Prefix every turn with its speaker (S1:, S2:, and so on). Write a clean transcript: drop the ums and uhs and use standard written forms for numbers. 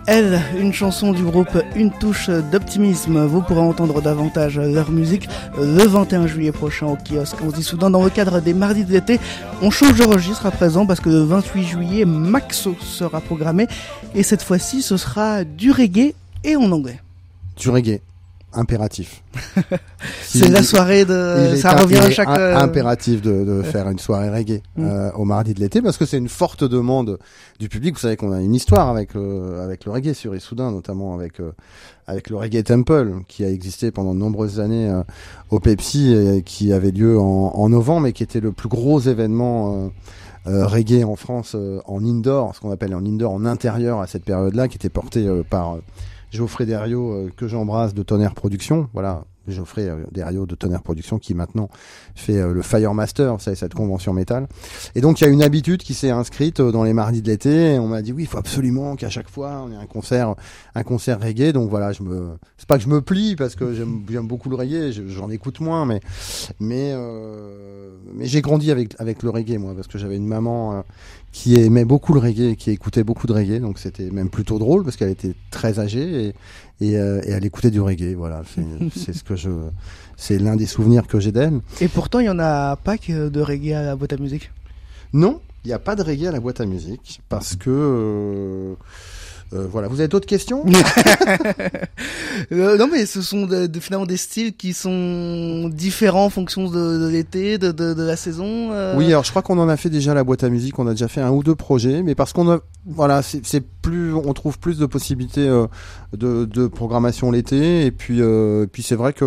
S1: Elle, une chanson du groupe Une touche d'optimisme. Vous pourrez entendre davantage leur musique le 21 juillet prochain au kiosque Anzy-Soudan dans le cadre des Mardis de l'été. On change de registre à présent parce que le 28 juillet, Maxo sera programmé et cette fois-ci ce sera du reggae et en anglais.
S2: Du reggae. Impératif.
S1: C'est la soirée de... Ça revient à chaque...
S2: impératif de faire une soirée reggae au mardi de l'été parce que c'est une forte demande du public. Vous savez qu'on a une histoire avec le reggae sur Issoudun, notamment avec le Reggae Temple qui a existé pendant de nombreuses années au Pepsi et qui avait lieu en novembre et qui était le plus gros événement reggae en France en indoor, ce qu'on appelle en indoor, en intérieur à cette période-là, qui était porté par... Geoffrey Derriot, que j'embrasse, de Tonnerre Productions. Voilà, Geoffrey Derriot de Tonnerre Productions qui maintenant fait le Firemaster, vous savez, cette convention métal. Et donc il y a une habitude qui s'est inscrite dans les mardis de l'été. Et on m'a dit oui, il faut absolument qu'à chaque fois on ait un concert reggae. Donc voilà, c'est pas que je me plie parce que j'aime beaucoup le reggae, j'en écoute moins, mais j'ai grandi avec le reggae moi parce que j'avais une maman qui aimait beaucoup le reggae, qui écoutait beaucoup de reggae, donc c'était même plutôt drôle parce qu'elle était très âgée et elle écoutait du reggae. Voilà, c'est l'un des souvenirs que j'ai d'elle.
S1: Et pourtant, il y en a pas que de reggae à la boîte à musique.
S2: Non, il n'y a pas de reggae à la boîte à musique parce que voilà. Vous avez d'autres questions?
S1: Non, mais ce sont finalement des styles qui sont différents en fonction de l'été, de la saison.
S2: Oui, alors je crois qu'on en a fait déjà à la boîte à musique. On a déjà fait 1 ou 2 projets, mais parce qu'on a, voilà, c'est plus, on trouve plus de possibilités de programmation l'été. Et puis c'est vrai que